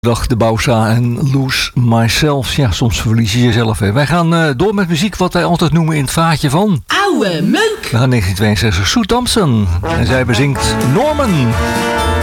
Dag de Bouwsa en Lose Myself. Ja, soms verlies je jezelf. Hè. Wij gaan door met muziek wat wij altijd noemen in het vaatje van... Oude meuk! We gaan 1962, Sue Thompson. En zij bezingt Norman.